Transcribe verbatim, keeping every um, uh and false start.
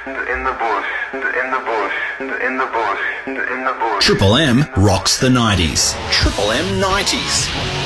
in the bush, in the bush, in the bush, in the bush. Triple M rocks the nineties. Triple M nineties.